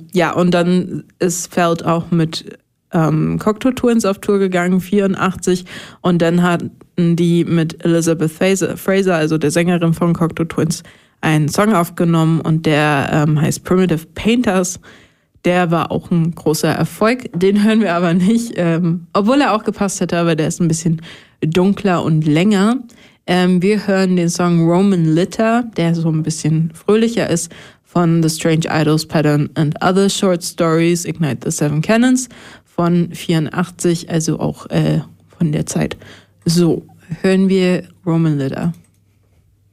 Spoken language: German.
Ja, und dann ist Feld auch mit Cocteau Twins auf Tour gegangen, 84. Und dann hatten die mit Elizabeth Fraser, also der Sängerin von Cocteau Twins, einen Song aufgenommen und der heißt Primitive Painters. Der war auch ein großer Erfolg. Den hören wir aber nicht, obwohl er auch gepasst hätte, aber der ist ein bisschen dunkler und länger. Wir hören den Song Roman Litter, der so ein bisschen fröhlicher ist, von The Strange Idols Pattern and Other Short Stories, Ignite the Seven Cannons von 84, also auch von der Zeit. So, hören wir Roman Litter.